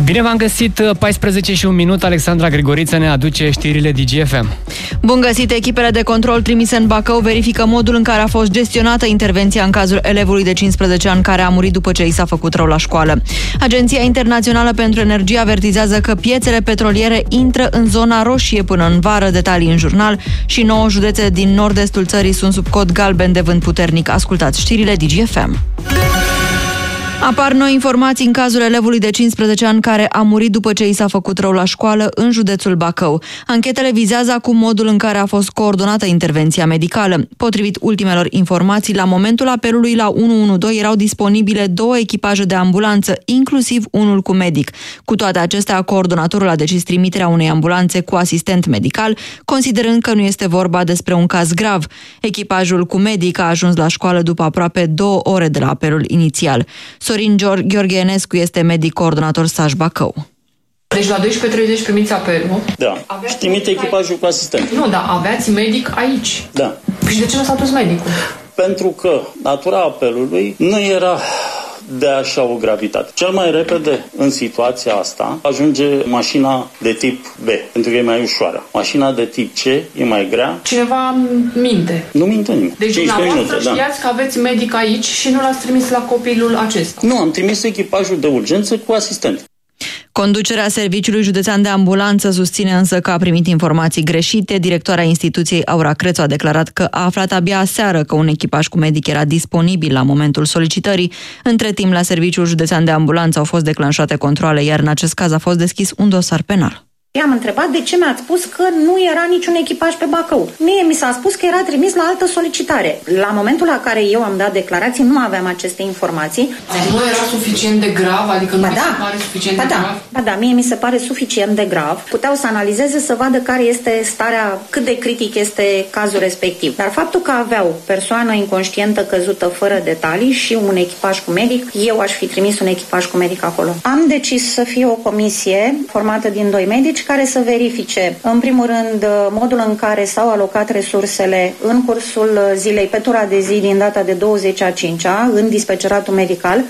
Bine v-am găsit, 14 și un minut, Alexandra Grigoriță ne aduce știrile DGFM. Bun găsit, echipele de control trimise în Bacău verifică modul în care a fost gestionată intervenția în cazul elevului de 15 ani care a murit după ce i s-a făcut rău la școală. Agenția Internațională pentru Energie avertizează că piețele petroliere intră în zona roșie până în vară, detalii în jurnal, și 9 județe din nord-estul țării sunt sub cod galben de vânt puternic. Ascultați știrile DGFM. Apar noi informații în cazul elevului de 15 ani care a murit după ce i s-a făcut rău la școală în județul Bacău. Anchetele vizează acum modul în care a fost coordonată intervenția medicală. Potrivit ultimelor informații, la momentul apelului la 112 erau disponibile 2 echipaje de ambulanță, inclusiv unul cu medic. Cu toate acestea, coordonatorul a decis trimiterea unei ambulanțe cu asistent medical, considerând că nu este vorba despre un caz grav. Echipajul cu medic a ajuns la școală după aproape 2 ore de la apelul inițial. Sorin Gheorghe Enescu este medic coordonator SAJ Bacău. Deci la 12:30 primiți apelul. Da. Și trimite echipajul cu asistent. Nu, dar aveați medic aici. Da. Și de ce nu s-a dus medicul? Pentru că natura apelului nu era de așa o gravitate. Cel mai repede în situația asta ajunge mașina de tip B, pentru că e mai ușoară. Mașina de tip C e mai grea. Cineva minte. Nu minte nimeni. Deci dumneavoastră știați că aveți medic aici și nu l-ați trimis la copilul acesta. Nu, am trimis echipajul de urgență cu asistent. Conducerea Serviciului Județean de Ambulanță susține însă că a primit informații greșite. Directoarea instituției, Aura Crețu, a declarat că a aflat abia aseară că un echipaj cu medic era disponibil la momentul solicitării. Între timp, la Serviciul Județean de Ambulanță au fost declanșate controale, iar în acest caz a fost deschis un dosar penal. I-am întrebat de ce mi-ați spus că nu era niciun echipaj pe Bacău. Mie mi s-a spus că era trimis la altă solicitare. La momentul la care eu am dat declarații, nu aveam aceste informații. Deci nu era suficient de grav? Adică nu mi se pare suficient de grav? Ba da, mie mi se pare suficient de grav. Puteau să analizeze, să vadă care este starea, cât de critic este cazul respectiv. Dar faptul că aveau persoană inconștientă căzută fără detalii și un echipaj cu medic, eu aș fi trimis un echipaj cu medic acolo. Am decis să fie o comisie formată din 2 medici care să verifice, în primul rând, modul în care s-au alocat resursele în cursul zilei pe tura de zi din data de 20/5 în dispeceratul medical.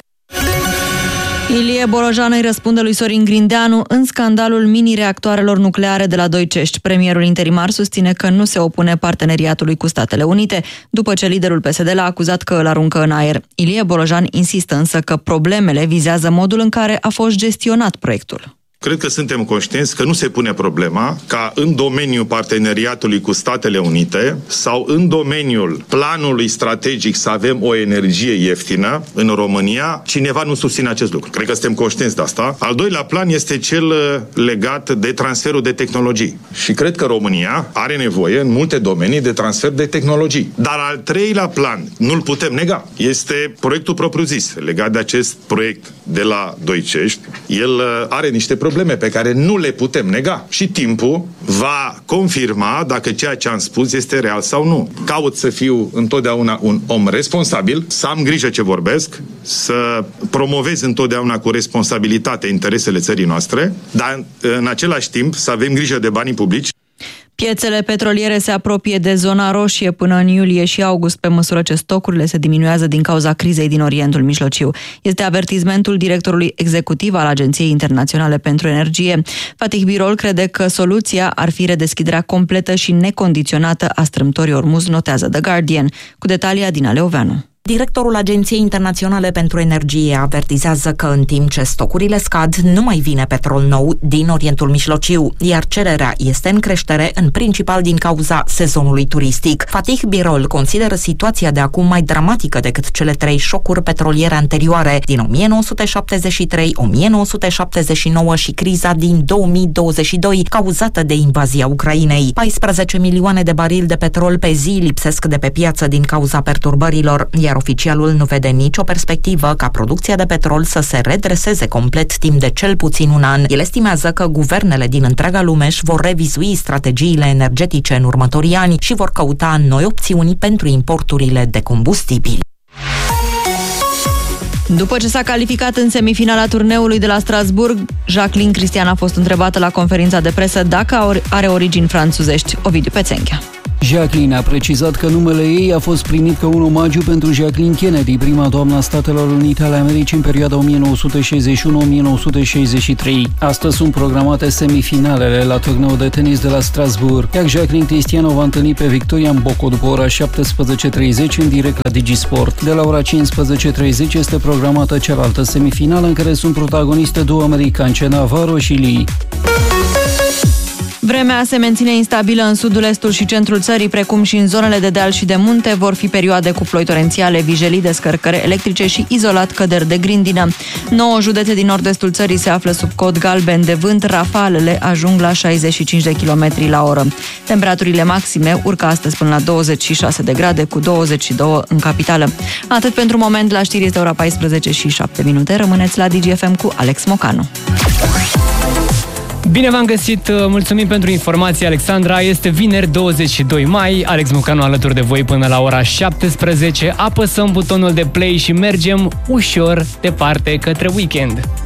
Ilie Bolojan îi răspunde lui Sorin Grindeanu în scandalul mini-reactoarelor nucleare de la Doicești. Premierul interimar susține că nu se opune parteneriatului cu Statele Unite, după ce liderul PSD l-a acuzat că îl aruncă în aer. Ilie Bolojan insistă însă că problemele vizează modul în care a fost gestionat proiectul. Cred că suntem conștienți că nu se pune problema ca în domeniul parteneriatului cu Statele Unite sau în domeniul planului strategic să avem o energie ieftină în România, cineva nu susține acest lucru. Cred că suntem conștienți de asta. Al doilea plan este cel legat de transferul de tehnologii. Și cred că România are nevoie în multe domenii de transfer de tehnologii. Dar al treilea plan, nu-l putem nega, este proiectul propriu-zis. Legat de acest proiect de la Doicești, el are niște probleme pe care nu le putem nega și timpul va confirma dacă ceea ce am spus este real sau nu. Caut să fiu întotdeauna un om responsabil, să am grijă ce vorbesc, să promovez întotdeauna cu responsabilitate interesele țării noastre, dar în același timp să avem grijă de banii publici. Piețele petroliere se apropie de zona roșie până în iulie și august, pe măsură ce stocurile se diminuează din cauza crizei din Orientul Mijlociu. Este avertismentul directorului executiv al Agenției Internaționale pentru Energie. Fatih Birol crede că soluția ar fi redeschiderea completă și necondiționată a strâmtorii Ormuz, notează The Guardian. Cu detalii Adina Leoveanu. Directorul Agenției Internaționale pentru Energie avertizează că în timp ce stocurile scad, nu mai vine petrol nou din Orientul Mijlociu, iar cererea este în creștere, în principal din cauza sezonului turistic. Fatih Birol consideră situația de acum mai dramatică decât cele 3 șocuri petroliere anterioare din 1973, 1979 și criza din 2022, cauzată de invazia Ucrainei. 14 milioane de barili de petrol pe zi lipsesc de pe piață din cauza perturbărilor, iar oficialul nu vede nicio perspectivă ca producția de petrol să se redreseze complet timp de cel puțin un an. El estimează că guvernele din întreaga lume își vor revizui strategiile energetice în următorii ani și vor căuta noi opțiuni pentru importurile de combustibili. După ce s-a calificat în semifinala turneului de la Strasbourg, Jacqueline Cristian a fost întrebată la conferința de presă dacă are origini franțuzești. Ovidiu Pețenghea. Jacqueline a precizat că numele ei a fost primit ca un omagiu pentru Jacqueline Kennedy, prima doamnă a Statelor Unite ale Americii în perioada 1961-1963. Astăzi sunt programate semifinalele la turneul de tenis de la Strasbourg, iar Jacqueline Cristiano va întâlni pe Victoria Mboko după ora 17:30 în direct la Digisport. De la ora 15:30 este programată cealaltă semifinală în care sunt protagoniste două americani, Navarro și Lee. Vremea se menține instabilă în sudul, estul și centrul țării, precum și în zonele de deal și de munte. Vor fi perioade cu ploi torențiale, vijelii, descărcări electrice și izolat căderi de grindină. 9 județe din nord-estul țării se află sub cod galben de vânt, rafalele ajung la 65 de km la oră. Temperaturile maxime urcă astăzi până la 26 de grade, cu 22 în capitală. Atât pentru moment, la știri este ora 14:07. Rămâneți la DGFM cu Alex Mocanu. Bine v-am găsit, mulțumim pentru informații, Alexandra. Este vineri 22 mai, Alex Mocanu alături de voi până la ora 17. Apăsăm butonul de play și mergem ușor departe către weekend.